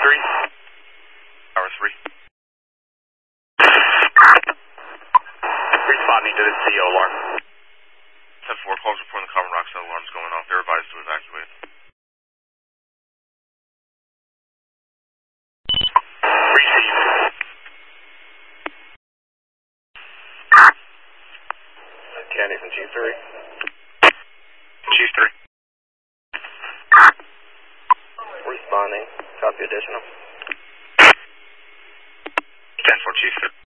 3. Tower 3. Responding to the CO alarm. 10-4, calls reporting the Carbon Rock cell alarms going off. They're advised to evacuate. Received. Candy from Chief 3. Chief 3. Responding. Copy additional. 10-4, Chief 3.